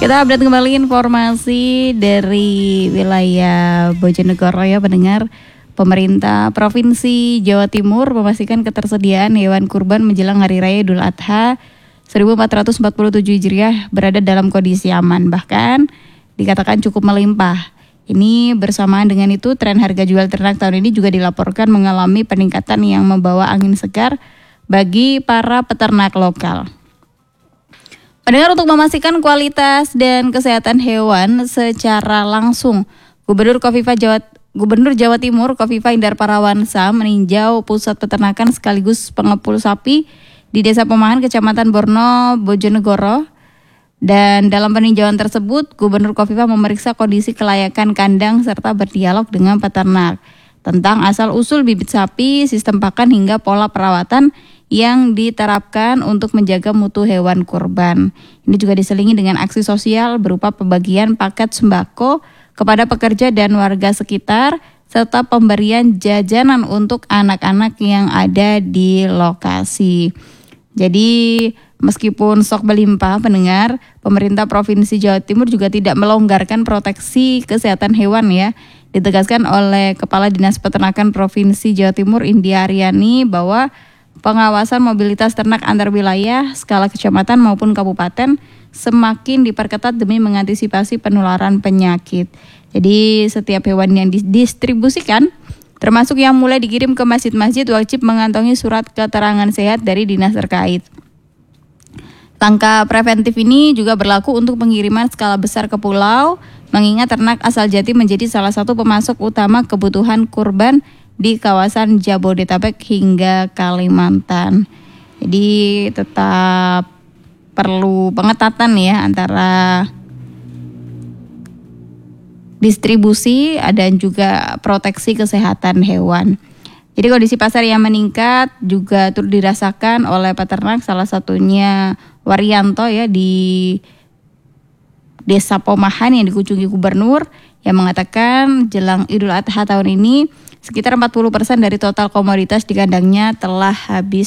Kita update kembali informasi dari wilayah Bojonegoro ya pendengar. Pemerintah Provinsi Jawa Timur memastikan ketersediaan hewan kurban menjelang Hari Raya Idul Adha 1447 Hijriah berada dalam kondisi aman, bahkan dikatakan cukup melimpah. Ini bersamaan dengan itu tren harga jual ternak tahun ini juga dilaporkan mengalami peningkatan yang membawa angin segar bagi para peternak lokal. Pendengar, untuk memastikan kualitas dan kesehatan hewan secara langsung, Gubernur Jawa Timur Kofifa Indar Parawansa meninjau pusat peternakan sekaligus pengepul sapi di Desa Pemahan, Kecamatan Borno, Bojonegoro. Dan dalam peninjauan tersebut, Gubernur Kofifa memeriksa kondisi kelayakan kandang serta berdialog dengan peternak tentang asal-usul bibit sapi, sistem pakan hingga pola perawatan yang diterapkan untuk menjaga mutu hewan kurban. Ini juga diselingi dengan aksi sosial berupa pembagian paket sembako kepada pekerja dan warga sekitar, serta pemberian jajanan untuk anak-anak yang ada di lokasi. Jadi meskipun stok melimpah, pendengar, pemerintah Provinsi Jawa Timur juga tidak melonggarkan proteksi kesehatan hewan ya. Ditegaskan oleh Kepala Dinas Peternakan Provinsi Jawa Timur India Aryani bahwa pengawasan mobilitas ternak antar wilayah, skala kecamatan maupun kabupaten semakin diperketat demi mengantisipasi penularan penyakit. Jadi setiap hewan yang didistribusikan, termasuk yang mulai dikirim ke masjid-masjid, wajib mengantongi surat keterangan sehat dari dinas terkait. Langkah preventif ini juga berlaku untuk pengiriman skala besar ke pulau, mengingat ternak asal Jatim menjadi salah satu pemasok utama kebutuhan kurban di kawasan Jabodetabek hingga Kalimantan. Jadi tetap perlu pengetatan ya antara distribusi dan juga proteksi kesehatan hewan. Jadi kondisi pasar yang meningkat juga turut dirasakan oleh peternak, salah satunya Waryanto ya di Desa Pemahan yang dikunjungi Gubernur, yang mengatakan jelang Idul Adha tahun ini sekitar 40% dari total komoditas di kandangnya telah habis